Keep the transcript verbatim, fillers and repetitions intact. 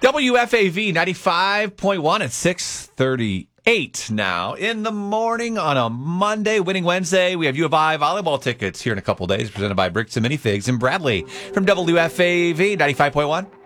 W F A V ninety-five point one at six thirty-eight now in the morning on a Monday, Winning Wednesday. We have U of I volleyball tickets here in a couple days, presented by Bricks and Minifigs and Bradley from W F A V ninety-five point one.